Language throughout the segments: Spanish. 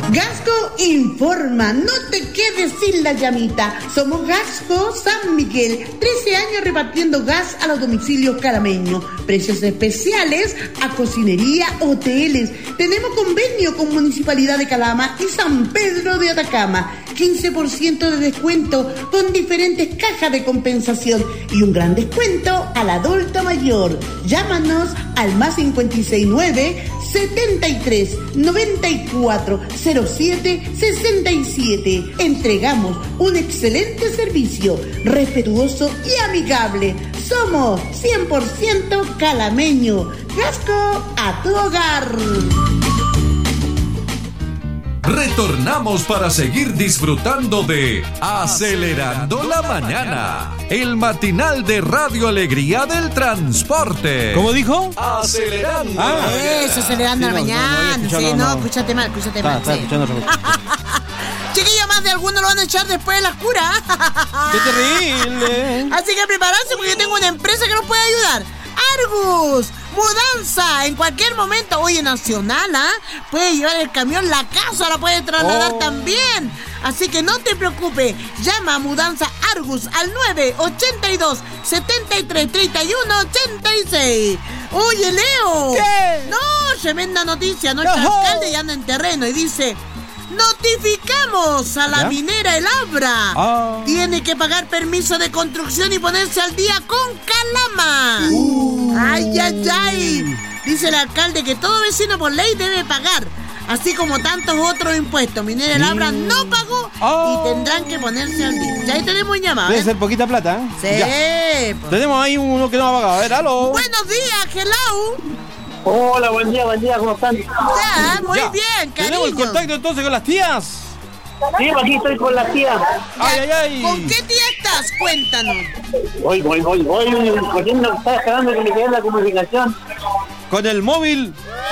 Gasco informa, no te quedes sin la llamita. Somos Gasco San Miguel, 13 años repartiendo gas a los domicilios calameños. Precios especiales a cocinería, hoteles. Tenemos convenio con Municipalidad de Calama y San Pedro de Atacama. 15% de descuento con diferentes cajas de compensación y un gran descuento al adulto mayor. Llámanos al +569 73 94 07 67. Entregamos un excelente servicio, respetuoso y amigable. Somos 100% calameño. Gasco a tu hogar. Retornamos para seguir disfrutando de Acelerando la Mañana, el matinal de Radio Alegría del Transporte. ¿Cómo dijo? Acelerando. Eso, acelerando la mañana. Escúchate mal. Está escuchando. Chiquillos, más de algunos lo van a echar después de la cura. ¡Qué terrible! Así que prepararse porque yo tengo una empresa que nos puede ayudar. Argus, mudanza en cualquier momento. Oye, nacional, puede llevar el camión, la casa la puede trasladar también. Así que no te preocupes, llama a Mudanza Argus al 982 73 31 86. Oye, Leo, ¿qué? No, tremenda noticia. Nuestro alcalde ya anda en terreno y dice: notificamos a la minera El Abra. Tiene que pagar permiso de construcción y ponerse al día con Calama. Ay. Dice el alcalde que todo vecino por ley debe pagar, así como tantos otros impuestos. Minera El Abra no pagó y tendrán que ponerse al día. Ya ahí tenemos llamada. Debe ser poquita plata, ¿eh? Sí. Tenemos ahí uno que no ha pagado. A ver, aló. Buenos días, hello. Hola, buen día, ¿cómo están? Ya, muy bien, cariño. ¿Tenemos el contacto entonces con las tías? Sí, aquí estoy con las tías. Ay. ¿Con qué tía estás? Cuéntanos. Voy, corriendo, está esperando que me quede la comunicación. ¿Con el móvil?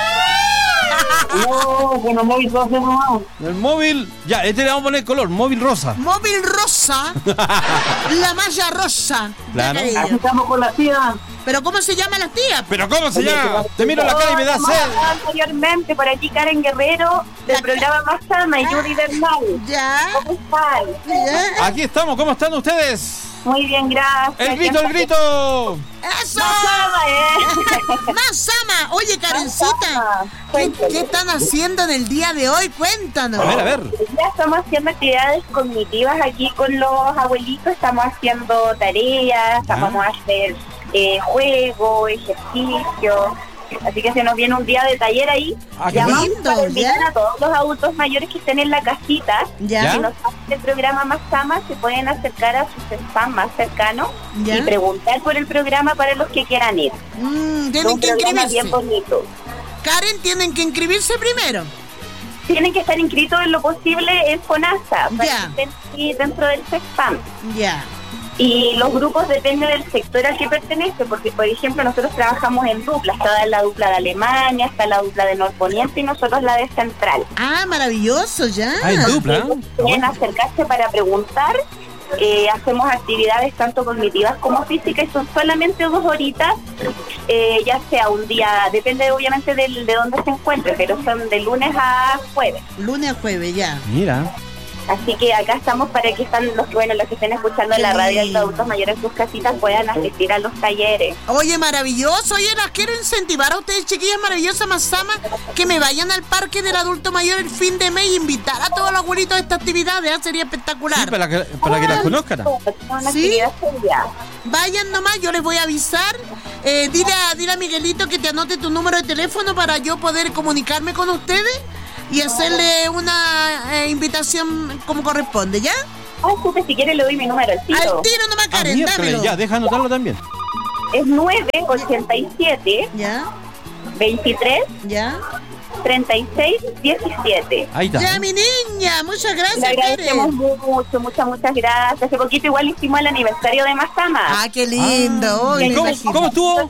No, con el móvil rosa no. El móvil, ya, le vamos a poner color, móvil rosa. Móvil rosa. La malla rosa. Claro. Aquí estamos con las tías. ¿Pero cómo se llama la tía? ¿Pero cómo se llama? Te miro la cara y me da sed. Anteriormente, por aquí Karen Guerrero, del programa Más Sama y Yuri Bernal. Ya. ¿Cómo están? Ya. Aquí estamos, ¿cómo están ustedes? Muy bien, gracias. ¡El grito! ¡Eso! Más Sama. Oye, Karencita, ¿qué están haciendo en el día de hoy? Cuéntanos. A ver. Ya estamos haciendo actividades cognitivas aquí con los abuelitos. Estamos haciendo tareas, vamos a hacer juegos, ejercicios. Así que se nos viene un día de taller ahí. Llamamos para invitar a todos los adultos mayores que estén en la casita. Si nos hacen el programa Más Sama, se pueden acercar a sus spam más cercanos y preguntar por el programa para los que quieran ir. Tienen que inscribirse. Bien bonito. Karen, tienen que inscribirse primero. Tienen que estar inscritos en lo posible en FONASA para que estén aquí dentro del spam. Y los grupos dependen del sector al que pertenece, porque por ejemplo nosotros trabajamos en duplas. Está la dupla de Alemania, está la dupla de Norponiente y nosotros la de Central. Maravilloso, ya. En dupla. Pueden acercarse para preguntar. Hacemos actividades tanto cognitivas como físicas y son solamente 2 horitas, ya sea un día, depende obviamente de dónde se encuentre, pero son de lunes a jueves. Lunes a jueves, ya. Mira. Así que acá estamos para que los que estén escuchando la radio y los adultos mayores en sus casitas puedan asistir a los talleres. Oye, maravilloso. Oye, las quiero incentivar a ustedes, chiquillas maravillosas, Más Sama, que me vayan al parque del adulto mayor el fin de mes e invitar a todos los abuelitos a esta actividad. Sería espectacular. Sí, para que las conozcan. ¿Sí? Vayan nomás, yo les voy a avisar. Dile a Miguelito que te anote tu número de teléfono para yo poder comunicarme con ustedes y hacerle una invitación como corresponde, ¿ya? Si quiere le doy mi número al tiro. Al tiro nomás, Karen, dámelo. Ya, deja anotarlo también. Es 987 23 36 17. Ahí está. Ya, mi niña, muchas gracias. Le agradecemos mucho, muchas gracias. Hace poquito igual hicimos el aniversario de Más Sama. Qué lindo. ¿Cómo estuvo?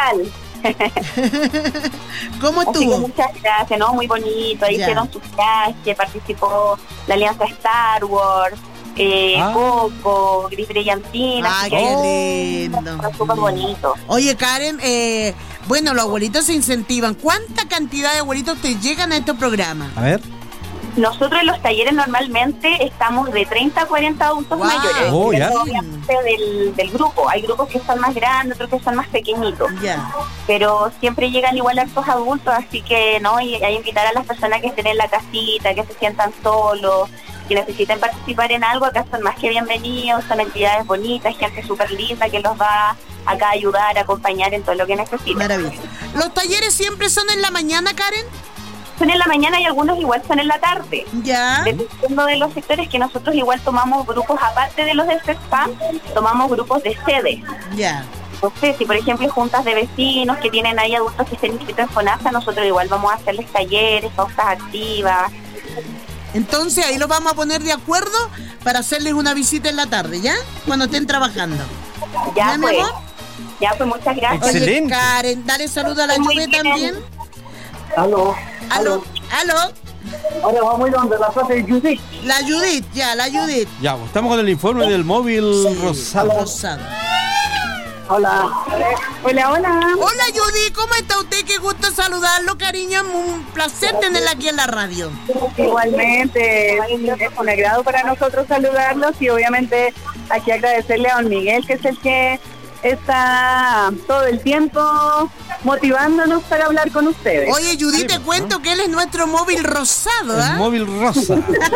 ¿Cómo estuvo? Muchas gracias, ¿no? Muy bonito. Ahí hicieron su viaje, participó la Alianza Star Wars, Coco, Gris Brillantina. Qué lindo. Fue súper bonito. Oye, Karen, bueno, los abuelitos se incentivan. ¿Cuánta cantidad de abuelitos te llegan a estos programas? A ver. Nosotros en los talleres normalmente estamos de 30 a 40 adultos Wow. mayores. Oh, ya. Obviamente del grupo. Hay grupos que son más grandes, otros que son más pequeñitos. Ya. Pero siempre llegan igual hartos adultos, así que no, y hay que invitar a las personas que estén en la casita, que se sientan solos, que necesiten participar en algo. Acá son más que bienvenidos, son entidades bonitas, gente súper linda que los va acá a ayudar, a acompañar en todo lo que necesiten. Maravilloso. ¿Los talleres siempre son en la mañana, Karen? Son en la mañana y algunos igual son en la tarde. Ya. Dependiendo de los sectores, que nosotros igual tomamos grupos, aparte de los del CESPA, tomamos grupos de sede. Ya. No sé, si por ejemplo juntas de vecinos que tienen ahí adultos que estén inscritos en FONASA, nosotros igual vamos a hacerles talleres, pausas activas. Entonces ahí los vamos a poner de acuerdo para hacerles una visita en la tarde, ¿ya? Cuando estén trabajando. Ya mi pues, amor? muchas gracias. Excelente. Oye, Karen, dale saludo a la Muy Juve bien. también. Aló. Aló. Aló. Ahora vamos a ir donde la frase de Judith. La Judith, ya, la Judith. Ya, pues, estamos con el informe del móvil rosado. Rosado. Hola. Hola, hola. Hola Judith, ¿cómo está usted? Qué gusto saludarlo, cariño. Un placer tenerla aquí en la radio. Igualmente, es un agrado para nosotros saludarlos y obviamente aquí agradecerle a don Miguel, que es el que está todo el tiempo motivándonos para hablar con ustedes. Oye, Judith, Sí, te pues, cuento que él es nuestro móvil rosado, El ¿ah? móvil rosa.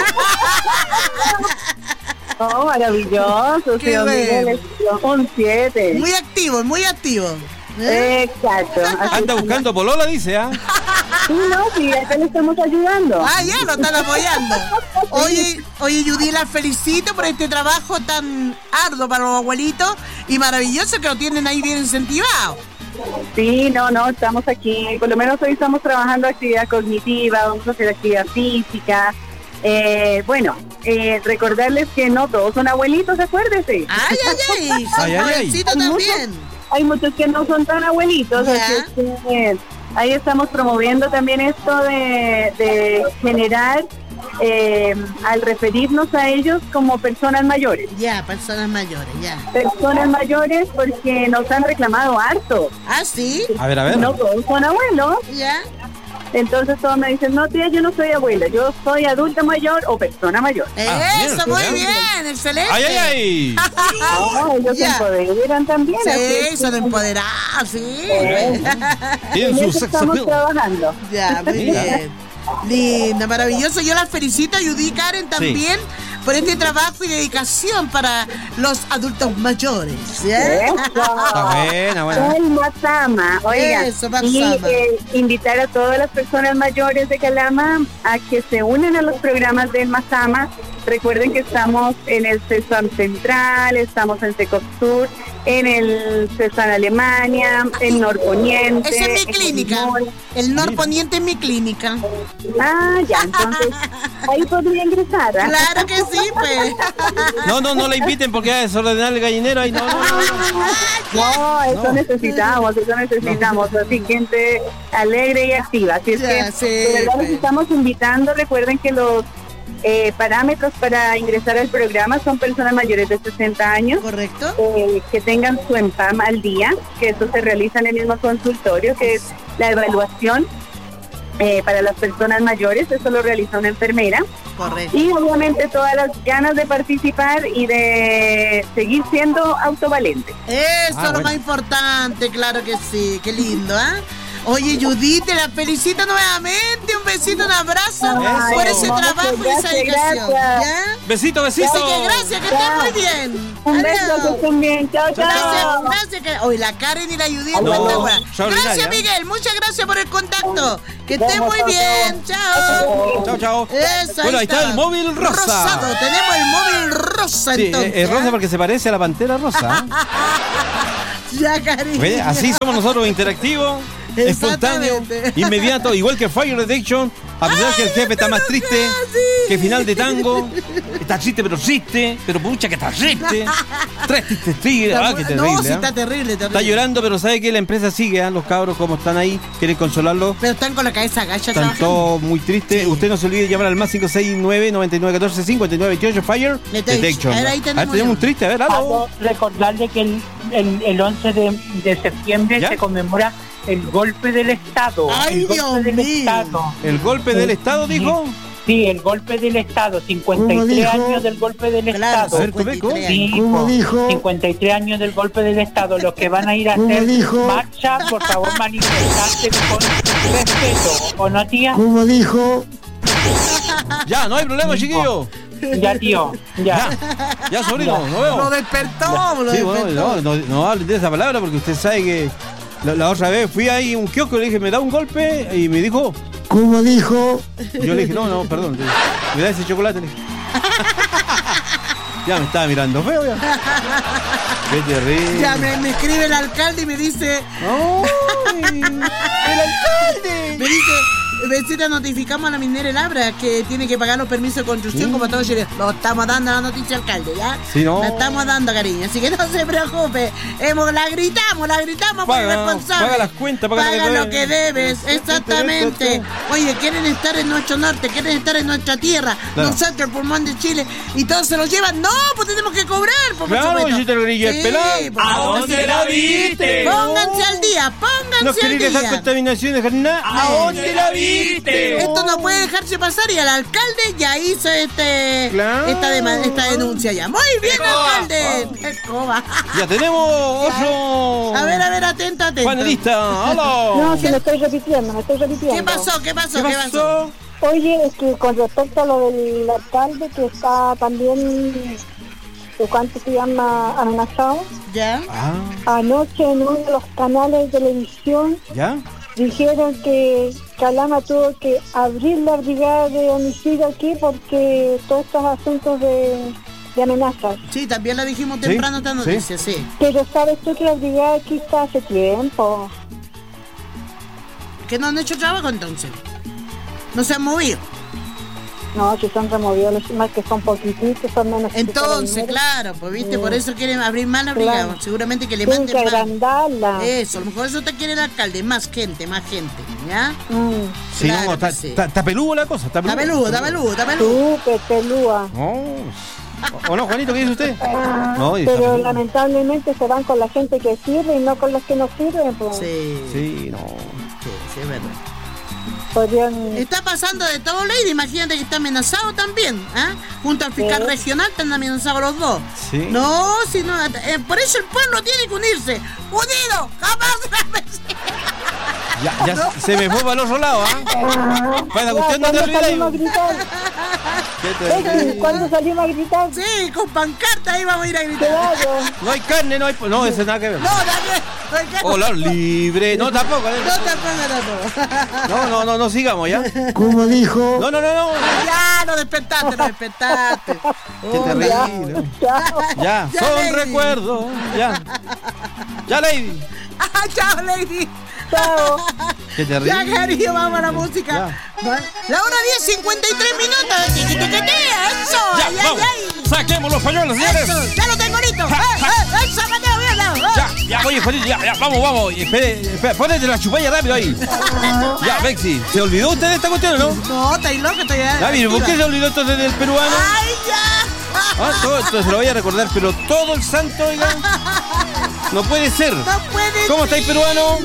Oh, maravilloso, Qué sí, don Miguel bueno. es un 7. Muy activo, muy activo. ¿Eh? Exacto. Así Anda buscando polola, dice, ¿ah? sí, no, sí, acá le estamos ayudando. Ah, ya, lo están apoyando. Oye, Judith, la felicito por este trabajo tan arduo para los abuelitos y maravilloso que lo tienen ahí bien incentivado. Sí, no, estamos aquí, por lo menos hoy estamos trabajando actividad cognitiva, vamos a hacer actividad física. Recordarles que no todos son abuelitos, acuérdense. Ay, Ay, ay, ay. jovencito también. Hay muchos que no son tan abuelitos, Ya. así es que, ahí estamos promoviendo también esto de generar, al referirnos a ellos como personas mayores. Ya, personas mayores, ya. Personas mayores porque nos han reclamado harto. Ah, sí, A ver. No todos son abuelos. ya. Entonces todos me dicen, no tía, yo no soy abuela, yo soy adulta mayor o persona mayor. Eso, bien, muy ¿verdad? bien, excelente. ¡Ay, ay, ay! Ellos se Ya. empoderan también. así es Sí, que son empoderados, sí. Tienen en su eso estamos sexo. trabajando. Ya, muy Mira. bien. Linda, maravilloso. Yo las felicito a Judith, Karen también por este trabajo y dedicación para los adultos mayores. ¿Ya? Está buena. El Mazama, oiga, Eso, y Mazama. invitar a todas las personas mayores de Calama a que se unan a los programas del Mazama. Recuerden que estamos en el CESAM Central, estamos en Secop Sur, en el CESAM Alemania, en Norponiente. Esa es mi en clínica. Colmón. El norponiente es mi clínica. Ah, ya, entonces ahí podría ingresar. ¿ah? Claro que sí, pues. No la inviten porque va a desordenar el gallinero. Ay, no. No, eso necesitamos. Así gente alegre y activa. Así es Ya, que sí, de verdad pues. los estamos invitando. Recuerden que los parámetros para ingresar al programa son personas mayores de 60 años. Correcto. Que tengan su EMPAM al día, que eso se realiza en el mismo consultorio, que es la evaluación para las personas mayores, eso lo realiza una enfermera. Correcto. Y obviamente todas las ganas de participar y de seguir siendo autovalentes. Eso es lo bueno. más importante, claro que sí. Qué lindo, ¿ah? Oye, Judith, te la felicito nuevamente. Un besito, un abrazo Ay, por ese hermoso, trabajo y esa gracias, dedicación. gracias. ¿Ya? Besito. Así que gracias, que estén muy bien. Un beso, que Adiós. estén bien. Chao, chao. Gracias. Hoy la Karen y la Judith. No, espectacular. extraordinaria. Gracias, Miguel. Muchas gracias por el contacto. Que estén muy bien. Chao. Chao. Eso, Bueno, ahí está el móvil rosa. Rosado. Tenemos el móvil rosa, Sí, entonces. es rosa ¿ah? porque se parece a la pantera rosa. Ya, cariño. ¿Ve? Así somos nosotros, interactivos, espontáneos, Exactamente. inmediatos, igual que Fire Detection. A pesar que el jefe está más triste que final de tango. Está triste, pero pucha que está triste. Tres tristes tigres. Ah, qué terrible. No, sí, ¿ah? está terrible. Está llorando, pero sabe que la empresa sigue, ¿ah? Los cabros como están ahí, quieren consolarlo. Pero están con la cabeza agacha Están trabajando. todos muy tristes. Usted no se olvide de llamar al más 569-9914-5928 Fire Detection. A ver, ahí tenemos un triste, a ver, algo. Recordarle que el 11 de septiembre ¿Ya? se conmemora el golpe del Estado. Ay, el golpe Dios del mío. Estado. El golpe del Estado, dijo. Sí, el golpe del Estado, 53 años del golpe del Claro, Estado. 53 Sí, años. ¿Cómo dijo? 53 años del golpe del Estado. Los que van a ir a ¿Cómo hacer dijo? marcha, por favor, manifestarse con respeto. ¿O no, tía? ¿Cómo dijo? Ya, no hay problema, chiquillo. Ya, tío, ya. Ya, sobrino, nos vemos. Lo despertó, lo Sí, bueno, despertó. no hablen de esa palabra porque usted sabe que la otra vez fui ahí a un kiosco y le dije, me da un golpe y me dijo, ¿Cómo dijo? yo le dije, no, perdón, me da ese chocolate. Le dije. Ya me estaba mirando feo ya. Qué terrible. Ya me escribe el alcalde y me dice, ¡Ay! ¡El alcalde! me dice, vecina, notificamos a la minera El Abra que tiene que pagar los permisos de construcción como todo Chile. Lo estamos dando la noticia, alcalde, ¿ya? Sí, no. La estamos dando, cariño, así que no se preocupe. La gritamos por irresponsable. Paga las cuentas, paga lo que debes, exactamente. Oye, quieren estar en nuestro norte, quieren estar en nuestra tierra, Claro. nosotros, el pulmón de Chile, y todos se lo llevan. No, pues tenemos que cobrar, por Claro, supuesto. si te lo grillo el pelado. por favor. la viste? Pónganse al día, ¿No pónganse al queréis dejar día. contaminación, dejar nada? ¿A dónde la viste? Esto no puede dejarse pasar y el alcalde ya hizo Claro. esta denuncia ya. Muy bien, Escoba. alcalde. Escoba. Ya tenemos otro A ver, atento. panelista. ¡Hola! No, si me estoy repitiendo. ¿Qué pasó? ¿Qué pasó? Oye, es que con respecto a lo del alcalde que está también, ¿cuánto se llama? Amenazado. ¿Ya? Ah, Anoche en uno de los canales de televisión ¿ya? dijeron que Calama tuvo que abrir la brigada de homicidio aquí porque todos estos asuntos de amenazas. Sí, también la dijimos Sí, temprano esta sí. noticia, sí. Pero sabes tú que la brigada aquí está hace tiempo. Que no han hecho trabajo entonces. No se han movido. No, que son removidos los más que son poquititos, son menos. que Entonces, carabineros. claro, pues viste, por eso quieren abrir más la brigada. Claro. Seguramente que le Tienen que manden más. agrandarla. Eso, a lo mejor eso te quiere el alcalde, más gente, ¿ya? Sí, Claro no, que sí. está peludo la cosa. Está Está peludo. Súper pelúa. No. ¿O no, Juanito, qué dice usted? No, está Pero peludo. lamentablemente se van con la gente que sirve y no con los que no sirven. Pues. Sí, Sí, no. sí, es verdad. Podrían... Está pasando de todo, Lady. Imagínate que está amenazado también. Junto al fiscal Sí. regional están amenazados los dos. Sí. No, si no, por eso el pueblo tiene que unirse. ¡Unido! ¡Jamás la vencerá! Ya se me fue para el otro lado, ¿ah? Para que usted no te ¿Cuándo olvide. salimos a gritar? ¿Cuándo salimos a gritar? Sí, con pancarta ahí vamos a ir a gritar. Claro. No hay carne, no hay... No, eso nada que ver. No, Daniel. Hola, libre. No, tampoco. No te pongas. No, sigamos, ¿ya? ¿Cómo dijo? No. Ya, no despertaste. Qué terrible. Chao. Ya, Ya, son Lady. recuerdos. Ya. Ya, Lady. Chao, Lady. Chao. Qué terrible. Ya, cariño, vamos a la música. La hora 10:53 minutos. Eso. Ya, Ay, vamos. ay, Saquemos los pañuelos, ay. señores. Eso, ya lo tengo listo. Eso, Mateo, bien. Ya, oye, Juanito, ya, vamos. Espere, ponete la chupalla rápido ahí. Ya, Bexi, ¿se olvidó usted de esta cuestión o no? No, estáis loco, estoy Ya, mire, ¿por qué se olvidó entonces del peruano? ¡Ay, ya! Todo esto se lo voy a recordar, pero todo el santo, oiga. No puede ser. No puede ¿Cómo ser. estáis, peruano?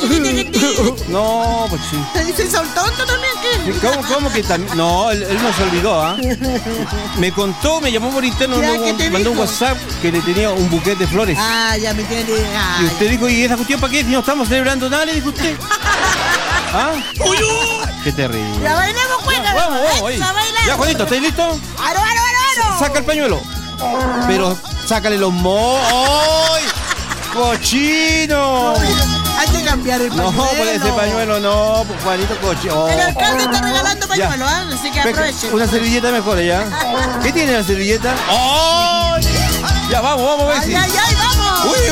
No, pues sí. ¿Se soltó tonto también? ¿Qué? ¿Cómo que también? No, él no se olvidó, ¿ah? Me contó, me llamó por interno, Ya, ¿qué te mandó un dijo? WhatsApp que le tenía un buquete de flores. Ah, ya me tiene. Y usted dijo, ¿y esa cuestión para qué? Si no estamos celebrando nada, le dijo usted. ¿Ah? Qué terrible. Ya bailemos, juega. Vamos, ahí. Eso, bailamos. Ya, Juanito, ¿estáis listo? ¡Aro! Saca el pañuelo. Pero sácale los ¡ay! ¡Cochino! Hay que cambiar el No, pañuelo. por ese pañuelo no, pues, Juanito, cochino. El alcalde está regalando Ya. pañuelo, así que aprovechen. Una servilleta mejor, ¿ya? ¿Qué tiene la servilleta? ¡ay! Ya, vamos, ¡Ay, Bexi. ay, ay! ¡Vamos! Uy,